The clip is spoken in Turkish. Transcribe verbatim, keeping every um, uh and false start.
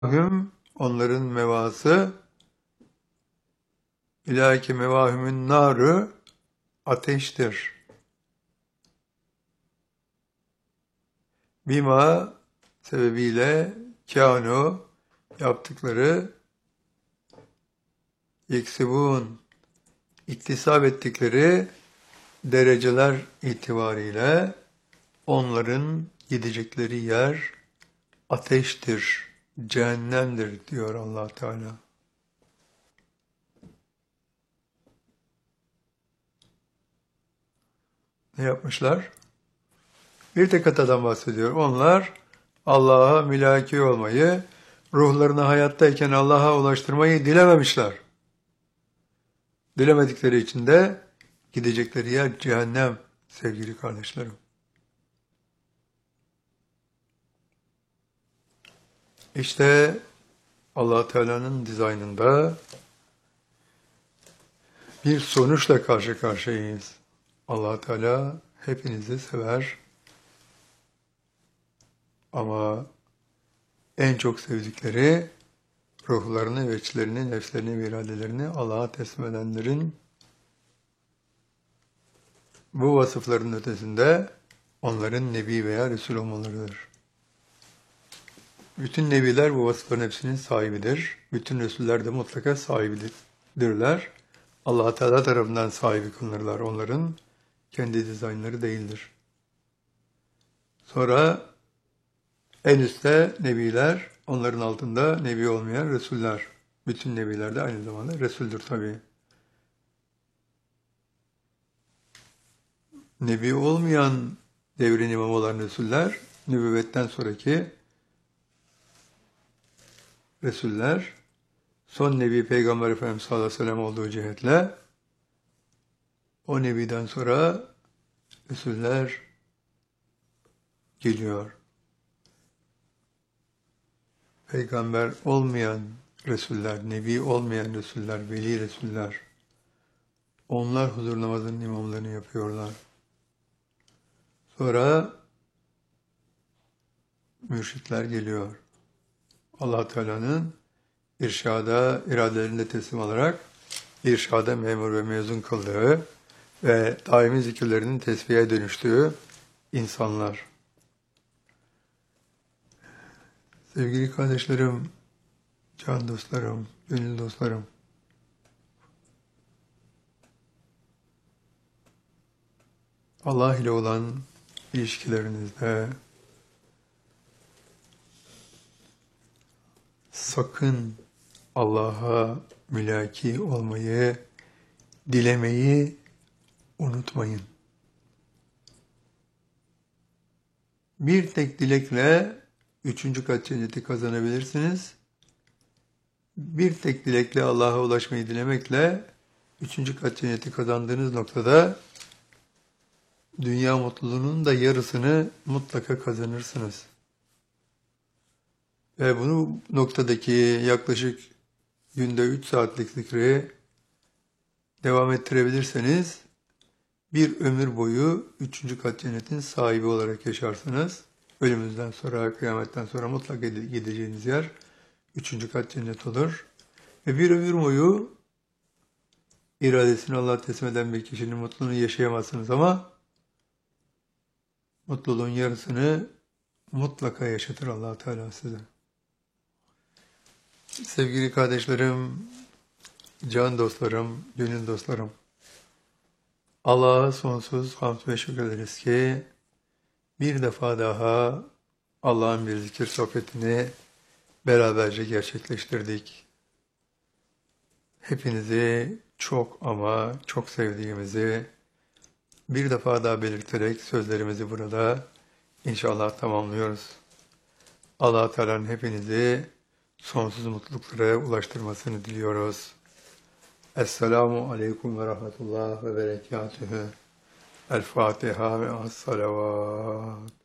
Mevahüm, onların mevası, ilâki mevahümün nârı, ateştir. Bima sebebiyle kânu, yaptıkları, yeksibûn, iktisap ettikleri dereceler itibariyle onların gidecekleri yer ateştir, cehennemdir diyor Allah Teala. Ne yapmışlar? Bir tek hatadan bahsediyor. Onlar Allah'a mülaki olmayı, ruhlarını hayattayken Allah'a ulaştırmayı dilememişler. Dilemedikleri için de gidecekleri yer cehennem sevgili kardeşlerim. İşte Allah Teala'nın dizaynında bir sonuçla karşı karşıyayız. Allah Teala hepinizi sever ama en çok sevdikleri ruhlarını, ve içlerini, nefslerini ve iradelerini Allah'a teslim edenlerin bu vasıfların ötesinde onların Nebi veya Resul olmalarıdır. Bütün Nebiler bu vasıfların hepsinin sahibidir. Bütün Resuller de mutlaka sahibidirler. Allah Teala tarafından sahibi kılınırlar. Onların kendi dizaynları değildir. Sonra en üstte Nebiler, onların altında Nebi olmayan Resuller. Bütün Nebiler de aynı zamanda Resuldür tabii. Nebi olmayan devrin imamı olan Resuller, nübüvvetten sonraki Resuller, son Nebi Peygamber Efendimiz sallallahu aleyhi ve sellem olduğu cihetle, o Nebi'den sonra Resuller geliyor. Peygamber olmayan Resuller, Nebi olmayan Resuller, Veli Resuller, onlar huzur namazının imamlarını yapıyorlar. Sonra mürşitler geliyor. Allah Teala'nın irşada, iradelerinde teslim olarak irşada memur ve mezun kıldığı ve daimi zikirlerinin tesbihe dönüştüğü insanlar. Sevgili kardeşlerim, can dostlarım, gönül dostlarım, Allah ile olan ilişkilerinizde sakın Allah'a mülaki olmayı, dilemeyi unutmayın. Bir tek dilekle üçüncü kat cenneti kazanabilirsiniz. Bir tek dilekle Allah'a ulaşmayı dilemekle üçüncü kat cenneti kazandığınız noktada dünya mutluluğunun da yarısını mutlaka kazanırsınız. Ve bu noktadaki yaklaşık günde üç saatlik zikri devam ettirebilirseniz bir ömür boyu üçüncü kat cennetin sahibi olarak yaşarsınız. Ölümünüzden sonra, kıyametten sonra mutlaka gideceğiniz yer üçüncü kat cennet olur. Ve bir ömür boyu iradesini Allah'a teslim eden bir kişinin mutluluğunu yaşayamazsınız ama mutluluğun yarısını mutlaka yaşatır Allah Teala size. Sevgili kardeşlerim, can dostlarım, gönül dostlarım, Allah'a sonsuz hamd ve şükür ederiz ki bir defa daha Allah'ın bir zikir sohbetini beraberce gerçekleştirdik. Hepinizi çok ama çok sevdiğimizi bir defa daha belirterek sözlerimizi burada inşallah tamamlıyoruz. Allah Teala'nın hepinizi sonsuz mutluluklara ulaştırmasını diliyoruz. Esselamu aleyküm ve rahmetullah ve berekatühü. El Fatiha ve as-salavat.